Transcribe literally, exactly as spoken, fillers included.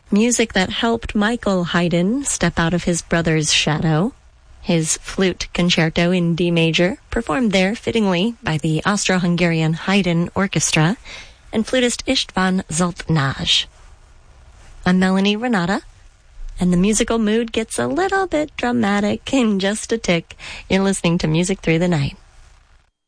Music that helped Michael Haydn step out of his brother's shadow. His flute concerto in D major, performed there fittingly by the Austro-Hungarian Haydn Orchestra, and flutist István Zoltnás. I'm Melanie Renata, and the musical mood gets a little bit dramatic in just a tick. You're listening to Music Through the Night.